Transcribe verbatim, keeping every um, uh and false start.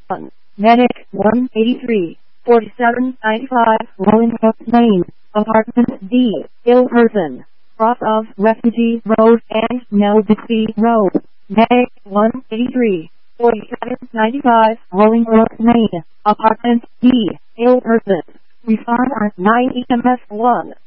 one. Medic one eighty-three, forty-seven ninety-five, Rollinghook Lane, Apartment D, ill person, cross of Refugee Road and Mel Dixie Road. Medic one eighty-three, forty-seven ninety-five, Rollinghook Lane, Apartment D, ill person. Respond at nine E M S one.